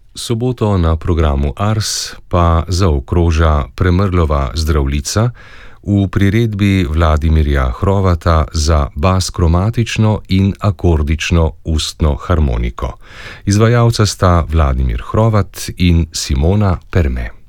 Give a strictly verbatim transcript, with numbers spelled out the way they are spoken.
Soboto na programu Ars pa zaokroža Premrlova Zdravljica v priredbi Vladimirja Hrovata za bas kromatično in akordično ustno harmoniko. Izvajalca sta Vladimir Hrovat in Simona Perme.